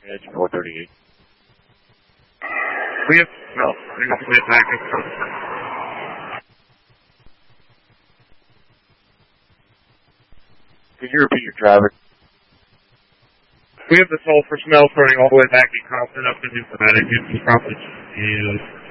Edge 438. We have no. We have to get back. Can you repeat your traffic? We have the sulfur smell starting all the way back in Compton up to New Connecticut. It's probably